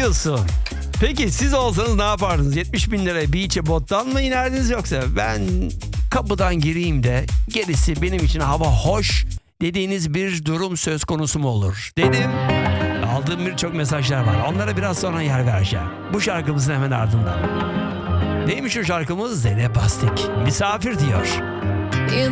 diyorsun. Peki siz olsanız ne yapardınız? 70 bin liraya beach'e bottan mı inerdiniz, yoksa ben kapıdan gireyim de gerisi benim için hava hoş dediğiniz bir durum söz konusu mu olur dedim. Aldığım birçok mesajlar var. Onlara biraz sonra yer vereceğim. Bu şarkımızın hemen ardından. Neymiş o şarkımız? Zeynep Bastık. Misafir diyor.